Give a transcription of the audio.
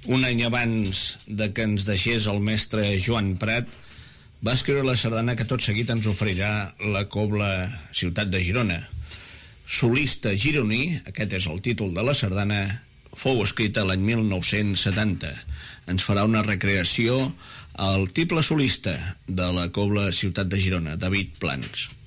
Un any abans de que ens deixés el mestre Joan Prat, va escriure la sardana que tot seguit ens oferirà la Cobla Ciutat de Girona. Solista gironí, aquest és el títol de la sardana, fou escrita l'any 1970. Ens farà una recreació al tiple solista de la Cobla Ciutat de Girona, David Plans.